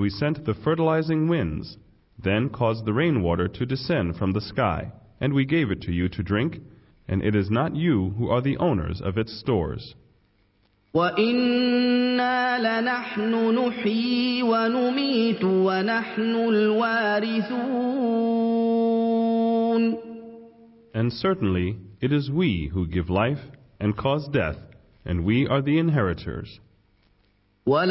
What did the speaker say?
we sent the fertilizing winds, then caused the rainwater to descend from the sky, and we gave it to you to drink, and it is not you who are the owners of its stores. وَإِنَّا لَنَحْنُ نُحْيِي وَنُمِيتُ وَنَحْنُ الْوَارِثُونَ. And certainly it is we who give life and cause death, and we are the inheritors.